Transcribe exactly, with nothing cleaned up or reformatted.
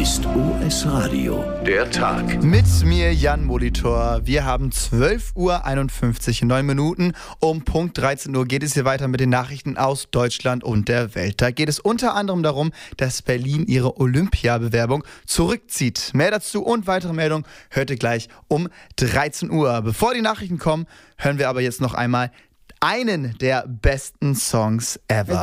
ist O S Radio. Der Tag. Mit mir Jan Molitor. Wir haben zwölf Uhr einundfünfzig, neun Minuten. Um Punkt dreizehn Uhr geht es hier weiter mit den Nachrichten aus Deutschland und der Welt. Da geht es unter anderem darum, dass Berlin ihre Olympiabewerbung zurückzieht. Mehr dazu und weitere Meldungen hört ihr gleich um dreizehn Uhr. Bevor die Nachrichten kommen, hören wir aber jetzt noch einmal einen der besten Songs ever.